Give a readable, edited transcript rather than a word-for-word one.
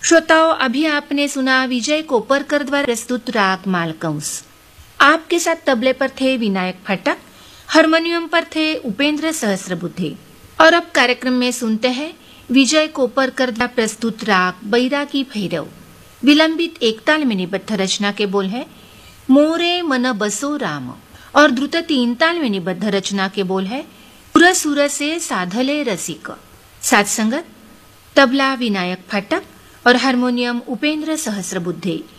श्रोताओं, अभी आपने सुना विजय कोपरकर द्वारा प्रस्तुत राग मालकंस। आपके साथ तबले पर थे विनायक फटक, हारमोनियम पर थे उपेंद्र सहस्रबुद्धे। और अब कार्यक्रम में सुनते हैं विजय कोपरकर द्वारा प्रस्तुत राग बैरागी भैरव। विलंबित एकताल में निबद्ध रचना के बोल है मोरे मन बसो राम, और द्रुत तीन ताल में निबद्ध रचना के बोल है सुर सुर से साधले रसिक। साथ संगत तबला विनायक फटक और हारमोनियम उपेंद्र सहस्रबुद्धे।